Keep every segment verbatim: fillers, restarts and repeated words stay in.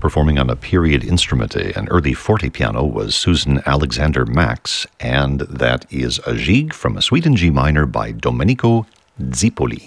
Performing on a period instrument, an early forte piano, was Susan Alexander Max, and that is a Gigue from a Suite in G minor by Domenico Zipoli.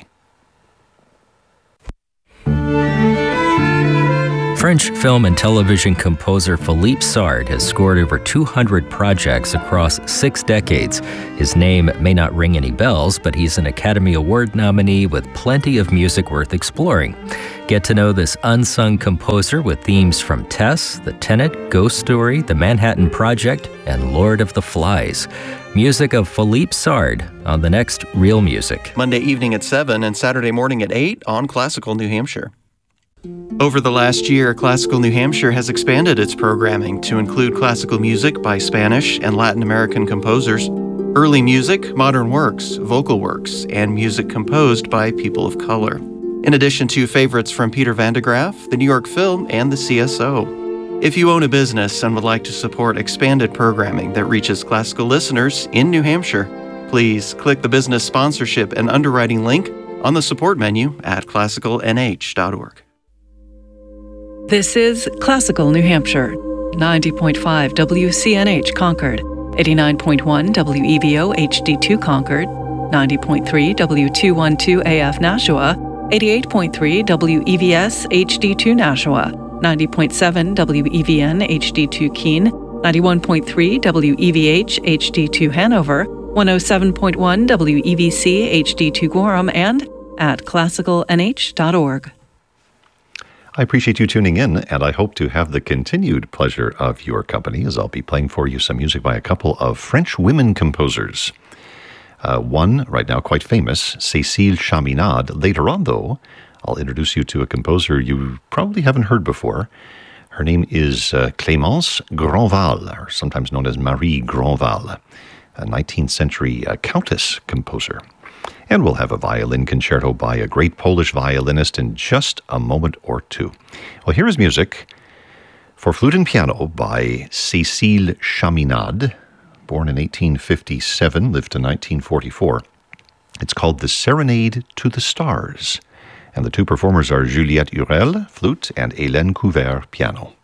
French film and television composer Philippe Sard has scored over two hundred projects across six decades. His name may not ring any bells, but he's an Academy Award nominee with plenty of music worth exploring. Get to know this unsung composer with themes from Tess, The Tenet, Ghost Story, The Manhattan Project, and Lord of the Flies. Music of Philippe Sard on the next Real Music. Monday evening at seven and Saturday morning at eight on Classical New Hampshire. Over the last year, Classical New Hampshire has expanded its programming to include classical music by Spanish and Latin American composers, early music, modern works, vocal works, and music composed by people of color. In addition to favorites from Peter Van de Graaff, the New York Film, and the C S O. If you own a business and would like to support expanded programming that reaches classical listeners in New Hampshire, please click the business sponsorship and underwriting link on the support menu at classical n h dot org. This is Classical New Hampshire, ninety point five W C N H Concord, eighty-nine point one W E V O H D two Concord, ninety point three W two twelve A F Nashua, eighty-eight point three W E V S H D two Nashua, ninety point seven W E V N H D two Keene, ninety-one point three W E V H H D two Hanover, one oh seven point one W E V C H D two Gorham, and at classical n h dot org. I appreciate you tuning in, and I hope to have the continued pleasure of your company as I'll be playing for you some music by a couple of French women composers. Uh, one, right now quite famous, Cécile Chaminade. Later on, though, I'll introduce you to a composer you probably haven't heard before. Her name is uh, Clémence Grandval, or sometimes known as Marie Grandval, a nineteenth century uh, countess composer. And we'll have a violin concerto by a great Polish violinist in just a moment or two. Well, here is music for flute and piano by Cécile Chaminade, born in eighteen fifty-seven, lived to nineteen forty-four. It's called The Serenade to the Stars, and the two performers are Juliette Hurel, flute, and Hélène Couvert, piano.